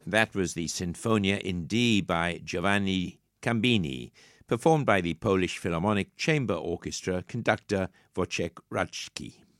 That was the Sinfonia in D by Giovanni Cambini, performed by the Polish Philharmonic Chamber Orchestra, conductor Wojciech Radzki.